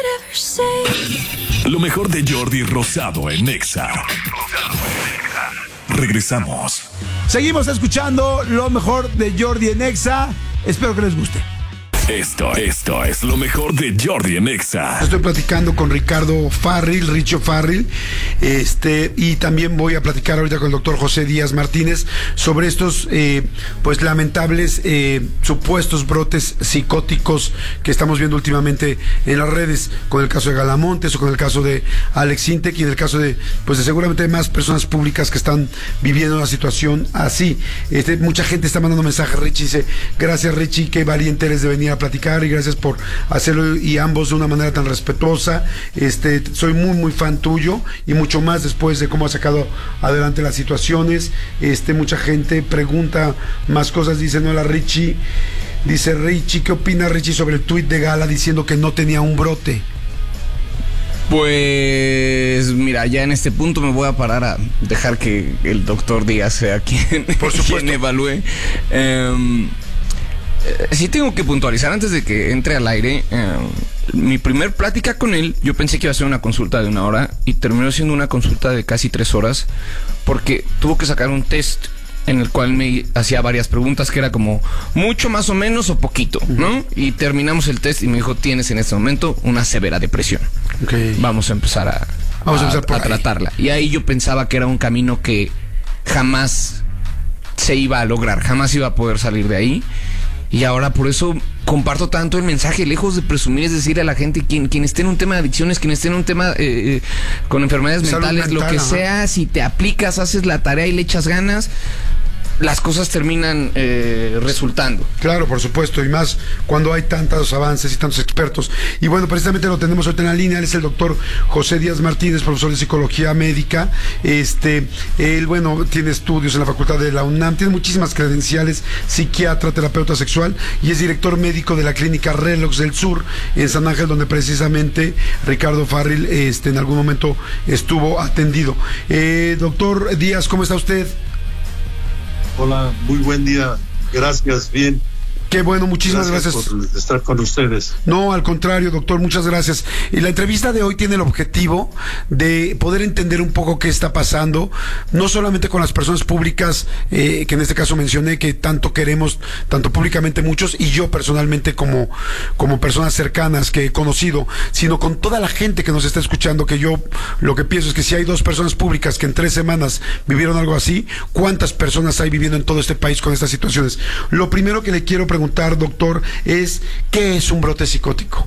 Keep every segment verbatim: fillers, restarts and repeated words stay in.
Lo mejor de Jordi Rosado en Nexa. Regresamos. Seguimos escuchando lo mejor de Jordi en Nexa. Espero que les guste. Esto, esto es lo mejor de Jordi en Nexa. Estoy platicando con Ricardo Farril, Richo Farril, este, y también voy a platicar ahorita con el doctor José Díaz Martínez sobre estos, eh, pues lamentables eh, supuestos brotes psicóticos que estamos viendo últimamente en las redes, con el caso de Galamontes o con el caso de Alex Intec y en el caso de, pues de seguramente más personas públicas que están viviendo una situación así. Este, mucha gente está mandando mensajes. Richie dice, gracias Richie, qué valiente eres de venir a platicar y gracias por hacerlo, y ambos de una manera tan respetuosa. Este, soy muy muy fan tuyo y mucho más después de cómo has sacado adelante las situaciones. Este, mucha gente pregunta más cosas, dice Nola Richie, dice Richie, ¿qué opina Richie sobre el tuit de Gala diciendo que no tenía un brote? Pues mira, ya en este punto me voy a parar a dejar que el doctor Díaz sea quien, por supuesto, quien evalúe. Um, Sí tengo que puntualizar antes de que entre al aire. eh, Mi primer plática con él, yo pensé que iba a ser una consulta de una hora y terminó siendo una consulta de casi tres horas porque tuvo que sacar un test en el cual me hacía varias preguntas que era como mucho, más o menos o poquito, ¿no? Y terminamos el test y me dijo, tienes en este momento una severa depresión. Okay. Vamos a empezar a, Vamos a, a, empezar por a tratarla. Y ahí yo pensaba que era un camino que jamás se iba a lograr, jamás iba a poder salir de ahí. Y ahora por eso comparto tanto el mensaje, lejos de presumir, es decir, a la gente, quien, quien esté en un tema de adicciones, quien esté en un tema eh, con enfermedades Salud mentales, mental, lo que ajá. sea, si te aplicas, haces la tarea y le echas ganas, las cosas terminan eh, resultando. Claro, por supuesto, y más cuando hay tantos avances y tantos expertos. Y bueno, precisamente lo tenemos ahorita en la línea. Él es el doctor José Díaz Martínez, profesor de psicología médica. Este, él, bueno, tiene estudios en la facultad de la UNAM, tiene muchísimas credenciales, psiquiatra, terapeuta sexual, y es director médico de la clínica Relox del Sur en San Ángel, donde precisamente Ricardo Farril, este, en algún momento estuvo atendido. Eh, doctor Díaz, ¿cómo está usted? Hola, muy buen día. Gracias, bien. Qué bueno, muchísimas gracias, gracias por estar con ustedes. No, al contrario, doctor, muchas gracias. Y la entrevista de hoy tiene el objetivo de poder entender un poco qué está pasando, no solamente con las personas públicas, eh, que en este caso mencioné, que tanto queremos, tanto públicamente muchos, y yo personalmente como, como personas cercanas que he conocido, sino con toda la gente que nos está escuchando, que yo lo que pienso es que si hay dos personas públicas que en tres semanas vivieron algo así, ¿cuántas personas hay viviendo en todo este país con estas situaciones? Lo primero que le quiero preguntar, doctor, es ¿qué es un brote psicótico?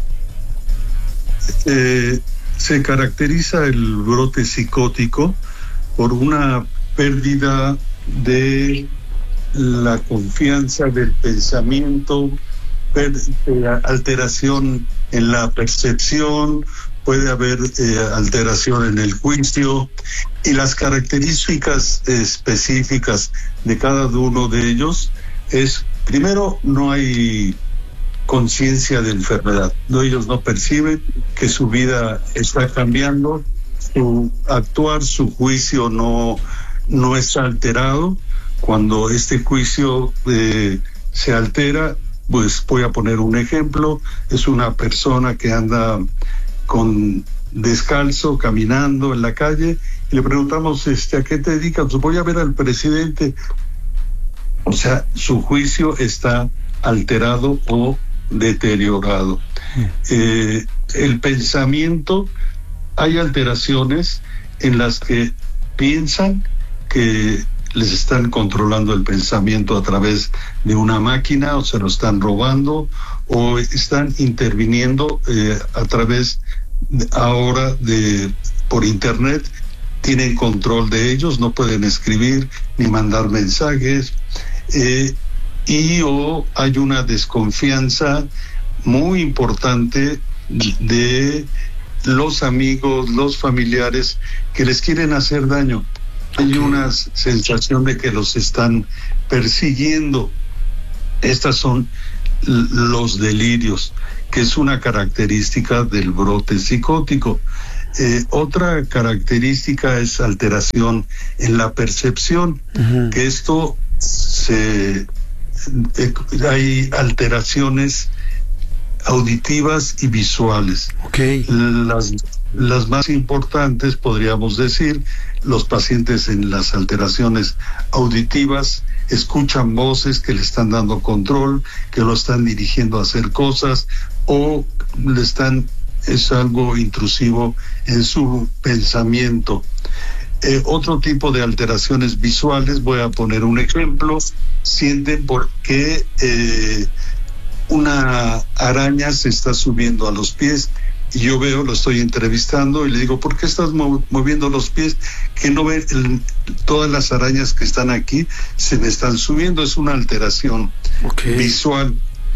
Eh, se caracteriza el brote psicótico por una pérdida de la confianza del pensamiento, per, eh, alteración en la percepción, puede haber eh, alteración en el juicio, y las características específicas de cada uno de ellos es: primero, no hay conciencia de enfermedad. No, ellos no perciben que su vida está cambiando, su actuar, su juicio no, no está alterado. Cuando este juicio eh, se altera, pues voy a poner un ejemplo: es una persona que anda con descalzo, caminando en la calle, y le preguntamos, este, ¿a qué te dedicas? Pues voy a ver al presidente. O sea, su juicio está alterado o deteriorado. Eh, el pensamiento, hay alteraciones en las que piensan que les están controlando el pensamiento a través de una máquina, o se lo están robando, o están interviniendo eh, a través de, ahora de por internet. Tienen control de ellos, no pueden escribir ni mandar mensajes. Eh, y o hay una desconfianza muy importante de los amigos, los familiares que les quieren hacer daño. Hay una sensación de que los están persiguiendo. Estas son los delirios, que es una característica del brote psicótico. Eh, otra característica es alteración en la percepción, uh-huh. que esto se eh, hay alteraciones auditivas y visuales. Okay. Las, las más importantes, podríamos decir, los pacientes en las alteraciones auditivas escuchan voces que le están dando control, que lo están dirigiendo a hacer cosas, o le están, es algo intrusivo en su pensamiento. Eh, otro tipo de alteraciones visuales, voy a poner un ejemplo, sienten porque eh, una araña se está subiendo a los pies, y yo veo, lo estoy entrevistando y le digo, ¿por qué estás mov- moviendo los pies? Que no ven el, todas las arañas que están aquí se me están subiendo. Es una alteración okay. visual.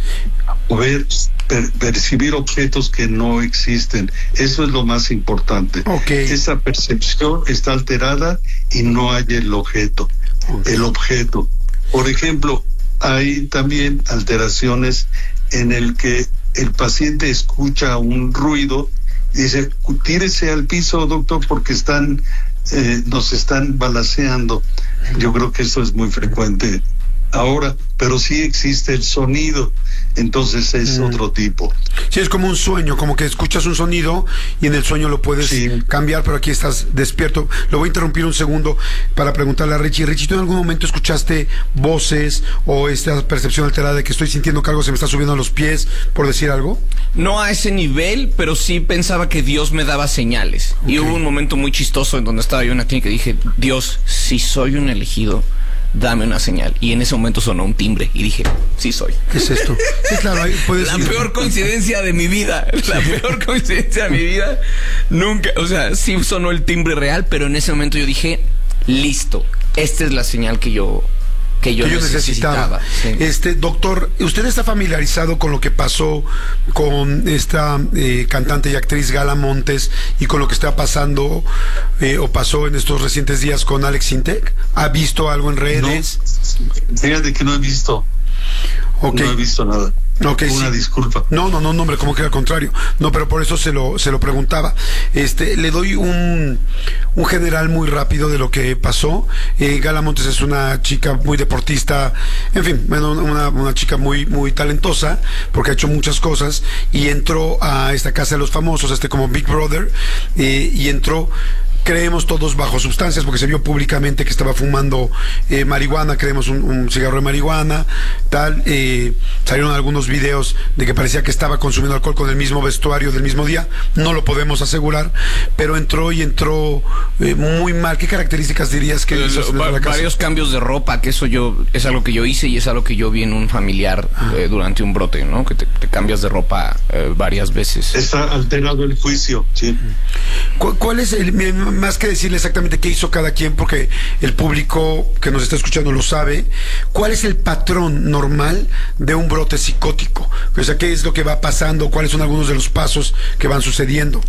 O ver, per, percibir objetos que no existen. Eso es lo más importante. Okay. Esa percepción está alterada y no hay el objeto. Okay. El objeto. Por ejemplo, hay también alteraciones en el que el paciente escucha un ruido y dice, tírese al piso, doctor, porque están eh, nos están balaceando. Yo creo que eso es muy frecuente ahora, pero sí existe el sonido, entonces es mm. otro tipo. Sí, es como un sueño, como que escuchas un sonido y en el sueño lo puedes sí. cambiar, pero aquí estás despierto. Lo voy a interrumpir un segundo para preguntarle a Richie. Richie, ¿tú en algún momento escuchaste voces o esta percepción alterada de que estoy sintiendo que algo se me está subiendo a los pies, por decir algo? No a ese nivel, pero sí pensaba que Dios me daba señales. Okay. Y hubo un momento muy chistoso en donde estaba yo en la clínica y dije, Dios, si soy un elegido, dame una señal. Y en ese momento sonó un timbre y dije, sí soy. ¿Qué es esto? Sí, claro, ahí puedes la ir. peor coincidencia de mi vida. La peor coincidencia de mi vida. Nunca, o sea, sí sonó el timbre real, pero en ese momento yo dije, listo, esta es la señal que yo que yo, que yo necesitaba. necesitaba. Sí. Este, doctor, ¿usted está familiarizado con lo que pasó con esta eh, cantante y actriz Gala Montes y con lo que está pasando eh, o pasó en estos recientes días con Alex Sintek? ¿Ha visto algo en redes? No, fíjate que no he visto. Okay. No he visto nada. Okay, Una sí. disculpa. No, no, no, no, hombre, como que al contrario. No, pero por eso se lo, se lo preguntaba. Este, le doy un, un general muy rápido de lo que pasó. Eh, Gala Montes es una chica muy deportista, en fin, bueno, una, una chica muy, muy talentosa, porque ha hecho muchas cosas, y entró a esta casa de los famosos, este como Big Brother, eh, y entró, creemos todos bajo sustancias, porque se vio públicamente que estaba fumando eh, marihuana, creemos un, un cigarro de marihuana, tal, eh, salieron algunos videos de que parecía que estaba consumiendo alcohol con el mismo vestuario del mismo día, no lo podemos asegurar, pero entró y entró eh, muy mal. ¿Qué características dirías que hizo eh, va, la casa? Varios cambios de ropa, que eso yo, es algo que yo hice y es algo que yo vi en un familiar eh, durante un brote, ¿no? Que te, te cambias de ropa eh, varias veces. Está alterado el juicio, sí. ¿Cuál, cuál es el, más que decirle exactamente qué hizo cada quien, porque el público que nos está escuchando lo sabe, cuál es el patrón normal de un brote psicótico? O sea, ¿qué es lo que va pasando? ¿Cuáles son algunos de los pasos que van sucediendo?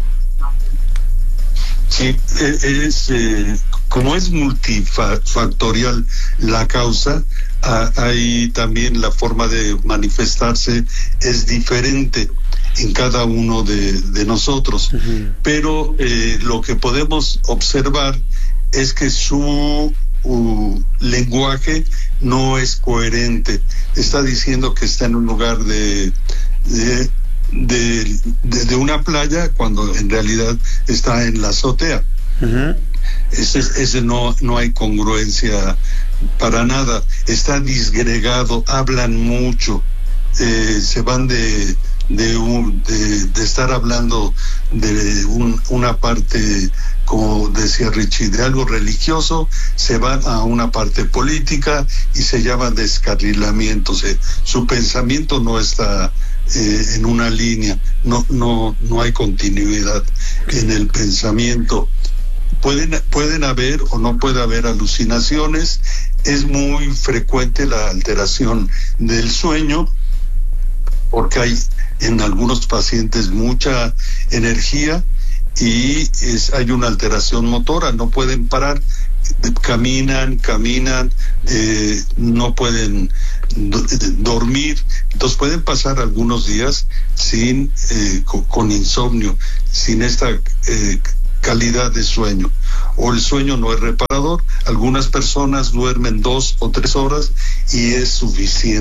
Sí, es, eh, como es multifactorial la causa, ah, hay también la forma de manifestarse es diferente en cada uno de, de nosotros, uh-huh. pero eh, lo que podemos observar es que su uh, lenguaje no es coherente. Está diciendo que está en un lugar de, de, de, de, de una playa cuando en realidad está en la azotea. Uh-huh. Ese, ese no, no hay congruencia para nada. Está disgregado, hablan mucho, eh, se van de de, un, de, de estar hablando de un, una parte, como decía Richie, de algo religioso, se van a una parte política y se llama descarrilamiento. O sea, su pensamiento no está eh, en una línea, no, no, no hay continuidad en el pensamiento. Pueden, pueden haber o no puede haber alucinaciones. Es muy frecuente la alteración del sueño, porque hay en algunos pacientes mucha energía y es, hay una alteración motora, no pueden parar, caminan, caminan, eh, no pueden do, dormir, entonces pueden pasar algunos días sin eh, con, con insomnio, sin esta eh, calidad de sueño, o el sueño no es reparador. Algunas personas duermen dos o tres horas y es suficiente.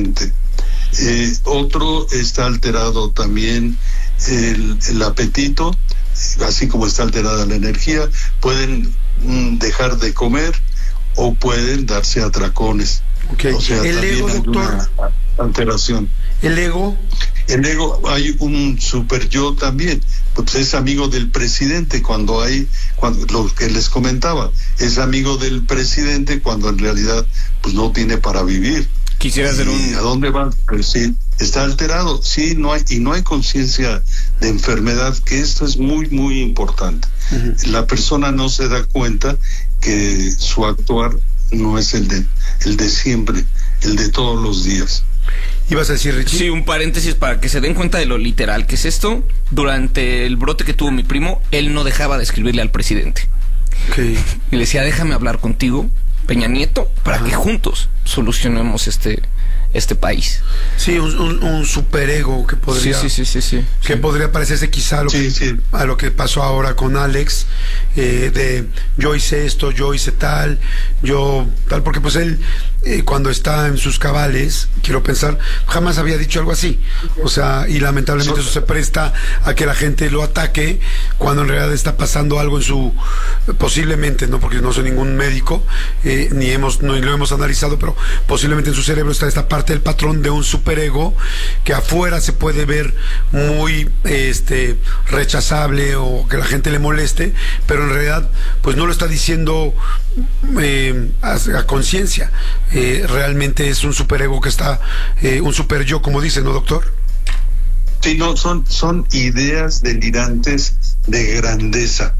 Eh, otro, está alterado también el, el apetito, así como está alterada la energía. Pueden mm, dejar de comer o pueden darse atracones. Okay. O sea, el ego, doctor. Alteración. El ego. El ego, hay un super yo también, pues es amigo del presidente cuando hay, cuando lo que les comentaba, es amigo del presidente cuando en realidad pues no tiene para vivir. Quisiera hacer un... ¿A dónde va? Pues sí, está alterado, sí, no hay, y no hay conciencia de enfermedad, que esto es muy, muy importante. Uh-huh. La persona no se da cuenta que su actuar no es el de, el de siempre, el de todos los días. ¿Ibas a decir, Richie? Sí, un paréntesis para que se den cuenta de lo literal que es esto. Durante el brote que tuvo mi primo, él no dejaba de escribirle al presidente. Okay. Y le decía, déjame hablar contigo, Peña Nieto, para Ajá. que juntos solucionemos este, este país. Sí, un, un, un superego que podría... Sí, sí, sí, sí, sí. Que sí. podría parecerse quizá a lo, sí, que, sí. a lo que pasó ahora con Alex, eh, de yo hice esto, yo hice tal, yo tal, porque pues él, eh, cuando está en sus cabales, quiero pensar, jamás había dicho algo así. O sea, y lamentablemente eso se presta a que la gente lo ataque cuando en realidad está pasando algo en su, posiblemente, no porque no soy ningún médico, eh, ni hemos, no lo hemos analizado, pero posiblemente en su cerebro está esta parte del patrón de un superego que afuera se puede ver muy este rechazable o que la gente le moleste, pero en realidad pues no lo está diciendo eh, a, a conciencia. Eh, realmente es un superego que está, eh, un super yo, como dice, ¿no, doctor? Sí, no, son, son ideas delirantes de grandeza.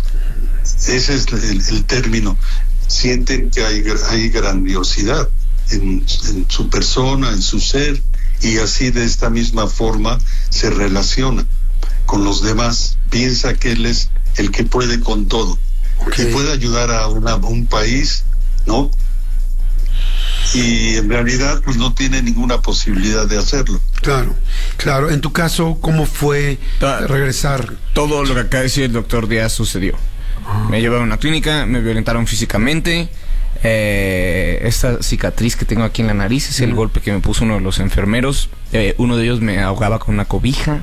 Ese es el, el término. Sienten que hay, hay grandiosidad en, en su persona, en su ser, y así de esta misma forma se relaciona con los demás. Piensa que él es el que puede con todo, okay. que puede ayudar a, una, a un país, ¿no? Y en realidad pues no tiene ninguna posibilidad de hacerlo. Claro, claro. En tu caso, ¿cómo fue regresar? Todo lo que acaba de decir el doctor Díaz sucedió. Uh-huh. Me llevaron a una clínica, me violentaron físicamente. Eh, esta cicatriz que tengo aquí en la nariz es uh-huh. el golpe que me puso uno de los enfermeros. Eh, uno de ellos me ahogaba con una cobija.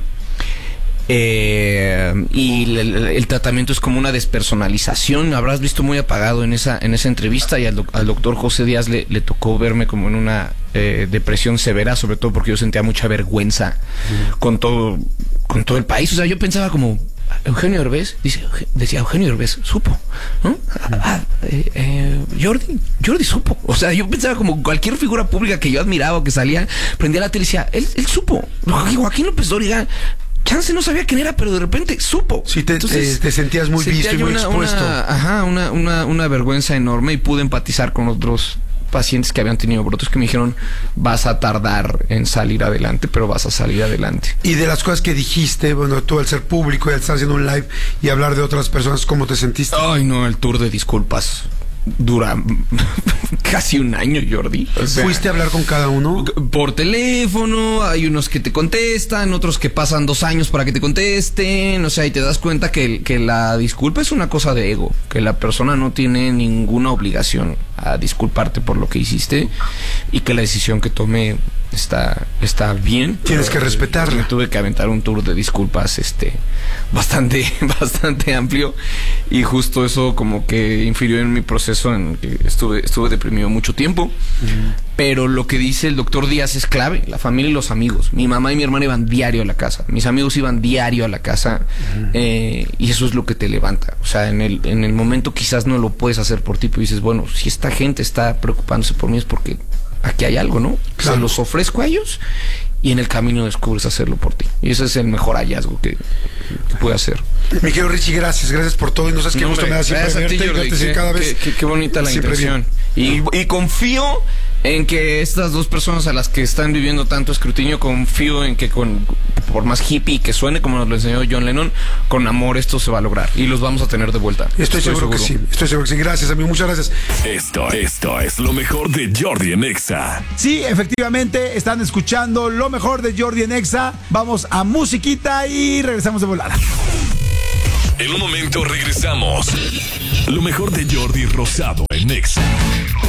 Eh, y el, el tratamiento es como una despersonalización. Habrás visto muy apagado en esa en esa entrevista, y al, doc, al doctor José Díaz le, le tocó verme como en una eh, depresión severa, sobre todo porque yo sentía mucha vergüenza uh-huh. con todo con todo el país. O sea, yo pensaba como Eugenio Derbez, dice, decía Eugenio Derbez, supo, ¿no? Ah, eh, eh, Jordi, Jordi supo. O sea, yo pensaba como cualquier figura pública que yo admiraba o que salía, prendía la tele y decía, él, él supo. Joaquín López Dóriga, chance no sabía quién era, pero de repente supo. Sí, te, Entonces, te, te sentías muy visto y muy una, expuesto. Una, ajá, una, una, una vergüenza enorme, y pude empatizar con otros pacientes que habían tenido brotes que me dijeron, vas a tardar en salir adelante, pero vas a salir adelante. Y de las cosas que dijiste, bueno, tú al ser público y al estar haciendo un live y hablar de otras personas, ¿cómo te sentiste? Ay, no, el tour de disculpas dura casi un año, Jordi. O sea, ¿fuiste a hablar con cada uno? Por teléfono, hay unos que te contestan, otros que pasan dos años para que te contesten, o sea, y te das cuenta que, que la disculpa es una cosa de ego, que la persona no tiene ninguna obligación a disculparte por lo que hiciste, y que la decisión que tomé está, está bien. Tienes que respetarla. Me tuve que aventar un tour de disculpas este bastante, bastante amplio, y justo eso como que infirió en mi proceso, en que estuve, estuve deprimido mucho tiempo. Uh-huh. Pero lo que dice el doctor Díaz es clave, la familia y los amigos. Mi mamá y mi hermana iban diario a la casa, mis amigos iban diario a la casa, uh-huh. eh, y eso es lo que te levanta. O sea, en el, en el momento quizás no lo puedes hacer por ti, pero dices, bueno, si esta gente está preocupándose por mí es porque aquí hay algo, ¿no? Claro. Se los ofrezco a ellos, y en el camino descubres hacerlo por ti. Y ese es el mejor hallazgo que, que puede hacer. Mi querido Richie, gracias, gracias por todo. Y no sabes qué gusto me da siempre verte, ti, Jordi, qué, cada vez. Qué, qué bonita la intención. Y, y confío en que estas dos personas a las que están viviendo tanto escrutinio, confío en que con por más hippie que suene, como nos lo enseñó John Lennon, con amor esto se va a lograr y los vamos a tener de vuelta. Estoy, estoy seguro, seguro que sí, estoy seguro que sí. Gracias, amigo, muchas gracias. Esto, esto es lo mejor de Jordi en Exa. Sí, efectivamente, están escuchando lo mejor de Jordi en Exa. Vamos a musiquita y regresamos de volada. En un momento regresamos. Lo mejor de Jordi Rosado en Exa.